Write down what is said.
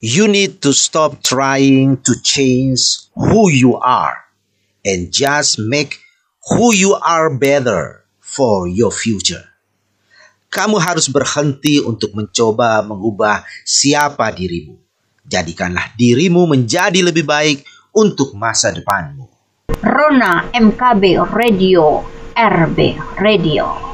You need to stop trying to change who you are and just make who you are better for your future. Kamu harus berhenti untuk mencoba mengubah siapa dirimu. Jadikanlah dirimu menjadi lebih baik untuk masa depanmu. Rona MKB Radio, RB Radio.